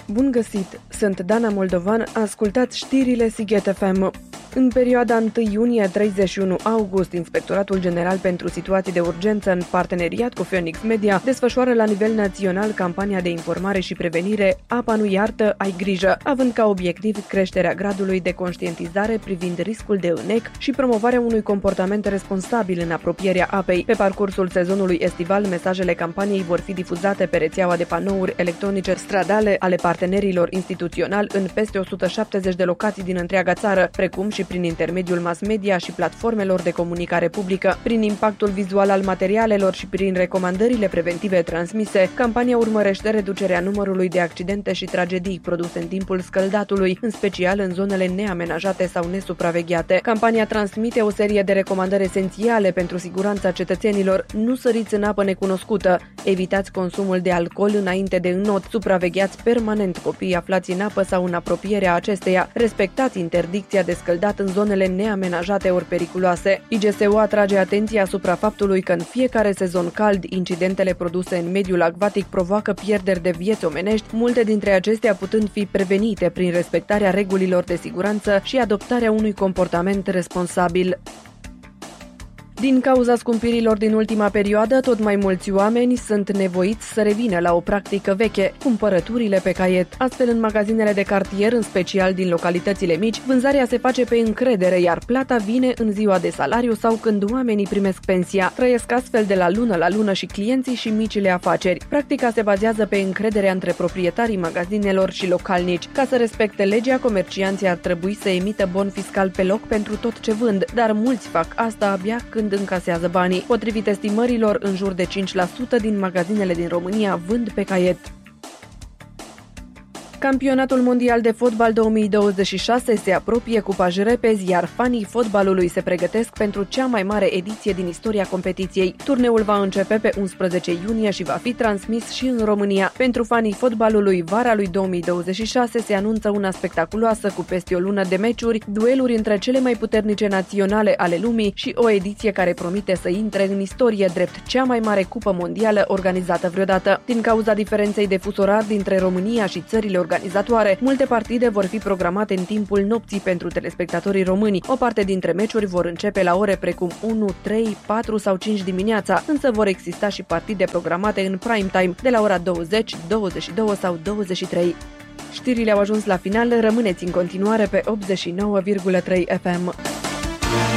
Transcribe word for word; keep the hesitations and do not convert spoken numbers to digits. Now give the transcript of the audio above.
Bun găsit! Sunt Dana Moldovan, ascultați știrile Sighet F M. În perioada întâi iunie - treizeci și unu august, Inspectoratul General pentru Situații de Urgență, în parteneriat cu Phoenix Media, desfășoară la nivel național campania de informare și prevenire Apa nu iartă, ai grijă, având ca obiectiv creșterea gradului de conștientizare privind riscul de înec și promovarea unui comportament responsabil în apropierea apei. Pe parcursul sezonului estival, mesajele campaniei vor fi difuzate pe rețeaua de panouri electronice stradale ale partenerilor instituționali în peste o sută șaptezeci de locații din întreaga țară, precum și prin intermediul mass media și platformelor de comunicare publică. Prin impactul vizual al materialelor și prin recomandările preventive transmise, campania urmărește reducerea numărului de accidente și tragedii produse în timpul scăldatului, în special în zonele neamenajate sau nesupravegheate. Campania transmite o serie de recomandări esențiale pentru siguranța cetățenilor: nu săriți în apă necunoscută, evitați consumul de alcool înainte de înot, supravegheați permanent copiii aflați în apă sau în apropierea acesteia, respectați interdicția de scăldat în zonele neamenajate ori periculoase. I G S U atrage atenția asupra faptului că în fiecare sezon cald, incidentele produse în mediul acvatic provoacă pierderi de vieți omenești, multe dintre acestea putând fi prevenite prin respectarea regulilor de siguranță și adoptarea unui comportament responsabil. Din cauza scumpirilor din ultima perioadă, tot mai mulți oameni sunt nevoiți să revină la o practică veche, cumpărăturile pe caiet. Astfel, în magazinele de cartier, în special din localitățile mici, vânzarea se face pe încredere, iar plata vine în ziua de salariu sau când oamenii primesc pensia. Trăiesc astfel de la lună la lună și clienții și micile afaceri. Practica se bazează pe încrederea între proprietarii magazinelor și localnici. Ca să respecte legea, comercianții ar trebui să emită bon fiscal pe loc pentru tot ce vând, dar mulți fac asta abia când încasează banii. Potrivit estimărilor, în jur de cinci la sută din magazinele din România vând pe caiet. Campionatul mondial de fotbal două mii douăzeci și șase se apropie cu pași repezi, iar fanii fotbalului se pregătesc pentru cea mai mare ediție din istoria competiției. Turneul va începe pe unsprezece iunie și va fi transmis și în România. Pentru fanii fotbalului, vara lui două mii douăzeci și șase se anunță una spectaculoasă, cu peste o lună de meciuri, dueluri între cele mai puternice naționale ale lumii și o ediție care promite să intre în istorie drept cea mai mare cupă mondială organizată vreodată. Din cauza diferenței de fus orar dintre România și țările organizatoare, multe partide vor fi programate în timpul nopții pentru telespectatorii români. O parte dintre meciuri vor începe la ore precum unu, trei, patru sau cinci dimineața, însă vor exista și partide programate în prime time de la ora douăzeci, douăzeci și două sau douăzeci și trei. Știrile au ajuns la final, rămâneți în continuare pe optzeci și nouă virgulă trei F M.